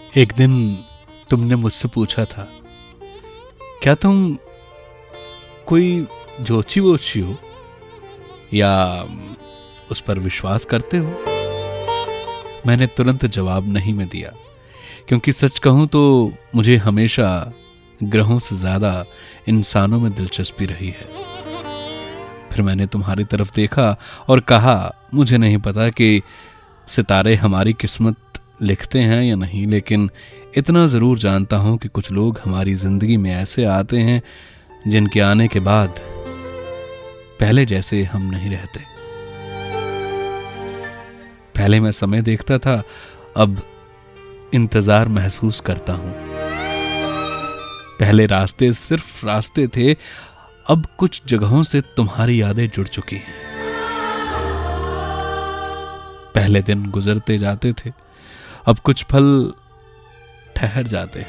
एक दिन तुमने मुझसे पूछा था, क्या तुम कोई जोची वोची हो या उस पर विश्वास करते हो? मैंने तुरंत जवाब नहीं में दिया, क्योंकि सच कहूं तो मुझे हमेशा ग्रहों से ज्यादा इंसानों में दिलचस्पी रही है। फिर मैंने तुम्हारी तरफ देखा और कहा, मुझे नहीं पता कि सितारे हमारी किस्मत लिखते हैं या नहीं, लेकिन इतना जरूर जानता हूं कि कुछ लोग हमारी जिंदगी में ऐसे आते हैं जिनके आने के बाद पहले जैसे हम नहीं रहते। पहले मैं समय देखता था, अब इंतजार महसूस करता हूं। पहले रास्ते सिर्फ रास्ते थे, अब कुछ जगहों से तुम्हारी यादें जुड़ चुकी हैं। पहले दिन गुजरते जाते थे, अब कुछ पल ठहर जाते हैं।